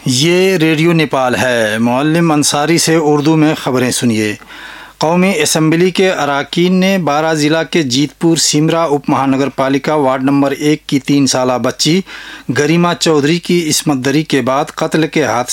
ये रेडियो नेपाल है। मुअल्लिम अंसारी से उर्दू में खबरें सुनिए। कौमी असम्बली के अरकान ने बारा जिला के जीतपुर सिमरा उप महानगर पालिका वार्ड नंबर 1 की 3 साला बच्ची गरिमा चौधरी की इस्मत दरी के बाद कत्ल के हाथ